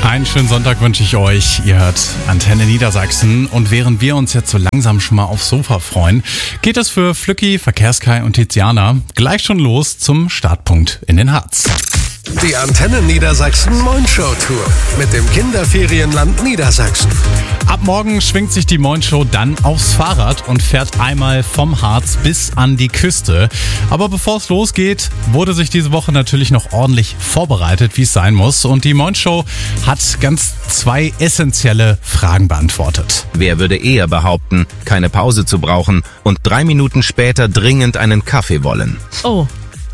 Einen schönen Sonntag wünsche ich euch. Ihr hört Antenne Niedersachsen. Und während wir uns jetzt so langsam schon mal aufs Sofa freuen, geht es für Flücki, Verkehrskai und Tiziana gleich schon los zum Startpunkt in den Harz. Die Antenne Niedersachsen Moin-Show Tour mit dem Kinderferienland Niedersachsen. Ab morgen schwingt sich die Moin-Show dann aufs Fahrrad und fährt einmal vom Harz bis an die Küste. Aber bevor es losgeht, wurde sich diese Woche natürlich noch ordentlich vorbereitet, wie es sein muss. Und die Moin-Show hat ganz zwei essentielle Fragen beantwortet. Wer würde eher behaupten, keine Pause zu brauchen und 3 Minuten später dringend einen Kaffee wollen? Oh.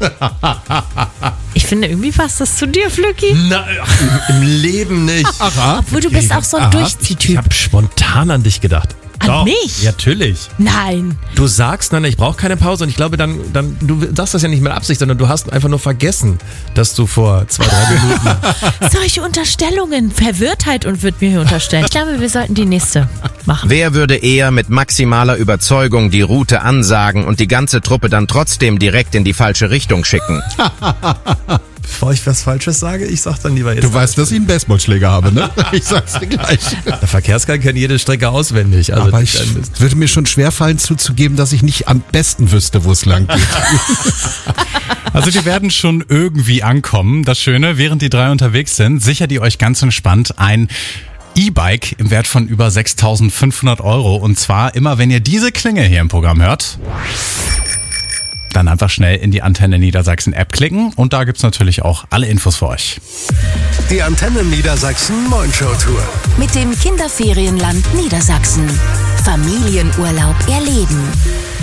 Ich finde, irgendwie passt das zu dir, Flücki. Na, im Leben nicht. Obwohl du bist auch so ein Ich Durchziehtyp. habe spontan an dich gedacht. An mich? Ja, natürlich. Nein. Du sagst, nein, ich brauche keine Pause und ich glaube, dann du sagst das ja nicht mit Absicht, sondern du hast einfach nur vergessen, dass du vor 2-3 Minuten... Solche Unterstellungen. Verwirrtheit und wird mir hier unterstellt. Ich glaube, wir sollten die nächste machen. Wer würde eher mit maximaler Überzeugung die Route ansagen und die ganze Truppe dann trotzdem direkt in die falsche Richtung schicken? Bevor ich was Falsches sage, ich sag dann lieber jetzt... Du weißt, dass ich einen Baseballschläger habe, ne? Ich sag's dir gleich. Der Verkehrskai kennt jede Strecke auswendig. Also Aber ich würde mir schon schwerfallen zuzugeben, dass ich nicht am besten wüsste, wo es lang geht. Also die werden schon irgendwie ankommen. Das Schöne, während die drei unterwegs sind, sichert ihr euch ganz entspannt ein E-Bike im Wert von über 6.500 €. Und zwar immer, wenn ihr diese Klingel hier im Programm hört. Dann einfach schnell in die Antenne Niedersachsen App klicken und da gibt's natürlich auch alle Infos für euch. Die Antenne Niedersachsen Moin-Show Tour. Mit dem Kinderferienland Niedersachsen. Familienurlaub erleben.